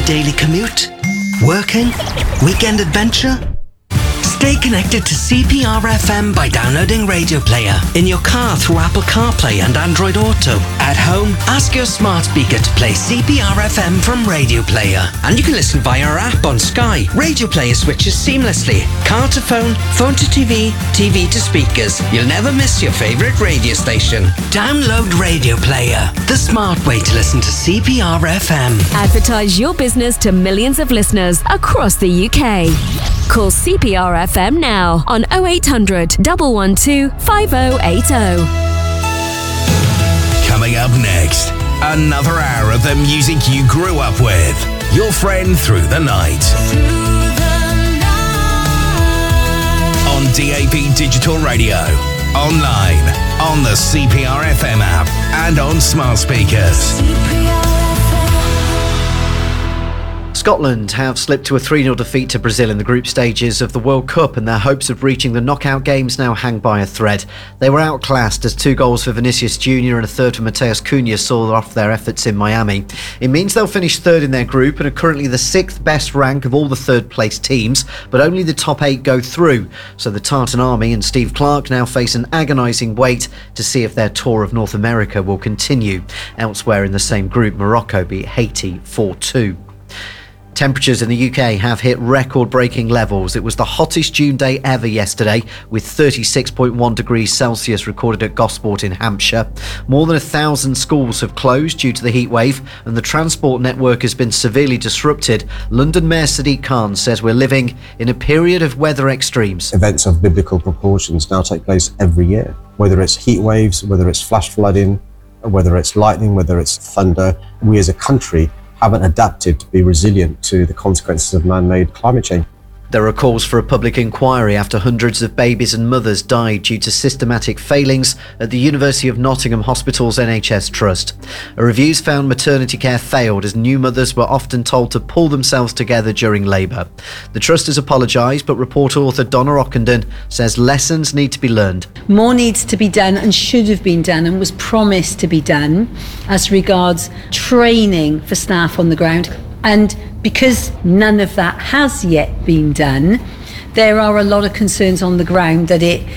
daily commute? Working? Weekend adventure? Stay connected to CPR FM by downloading Radio Player in your car through Apple CarPlay and Android Auto. At home, ask your smart speaker to play CPR FM from Radio Player. And you can listen via our app on Sky. Radio Player switches seamlessly. Car to phone, phone to TV, TV to speakers. You'll never miss your favourite radio station. Download Radio Player, the smart way to listen to CPR FM. Advertise your business to millions of listeners across the UK. Call CPR FM now on 0800 112 5080. Coming up next, another hour of the music you grew up with. Your friend through the night. On DAB Digital Radio, online, on the CPR FM app, and on smart speakers. Scotland have slipped to a 3-0 defeat to Brazil in the group stages of the World Cup, and their hopes of reaching the knockout games now hang by a thread. They were outclassed as 2 goals for Vinicius Jr. and a third for Mateus Cunha saw off their efforts in Miami. It means they'll finish third in their group and are currently the 6th best rank of all the third-place teams, but only the top 8 go through. So the Tartan Army and Steve Clarke now face an agonising wait to see if their tour of North America will continue. Elsewhere in the same group, Morocco beat Haiti 4-2. Temperatures in the UK have hit record-breaking levels. It was the hottest June day ever yesterday, with 36.1 degrees Celsius recorded at Gosport in Hampshire. More than 1,000 schools have closed due to the heatwave, and the transport network has been severely disrupted. London Mayor Sadiq Khan says we're living in a period of weather extremes. Events of biblical proportions now take place every year, whether it's heat waves, whether it's flash flooding, whether it's lightning, whether it's thunder. We as a country haven't adapted to be resilient to the consequences of man-made climate change. There are calls for a public inquiry after hundreds of babies and mothers died due to systematic failings at the University of Nottingham Hospital's NHS Trust. A review's found maternity care failed as new mothers were often told to pull themselves together during labour. The Trust has apologised, but report author Donna Ockenden says lessons need to be learned. More needs to be done and should have been done and was promised to be done as regards training for staff on the ground. And because none of that has yet been done, there are a lot of concerns on the ground that it